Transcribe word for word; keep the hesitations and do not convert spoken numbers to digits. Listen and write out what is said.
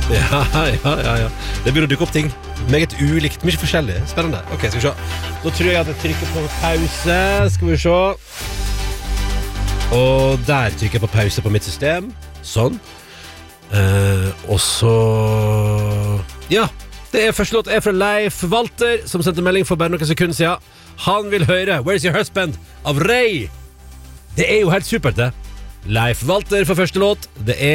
Ja, ja, ja, ja. Det begynner å dukke opp ting meget ulikt, mye forskjellig. Spennende. Ok, skal vi se. Nå tror jeg at jeg trykker på pause. Skal vi se. Og der trykker jeg på pause på mitt system. Sånn. Uh, og så Ja, det er første låt er fra Leif Walter, som sendte melding for bare noen sekunder siden. Han vil høre Where's Your Husband av Ray. Det er jo helt supert det. Leif Walter for første låt. Det er